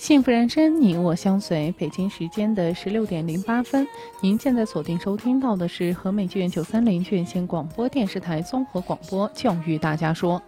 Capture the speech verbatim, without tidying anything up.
幸福人生，你我相随。北京时间的十六点零八分，您现在锁定收听到的是和美剧院九三零院线广播电视台综合广播《教育大家说》。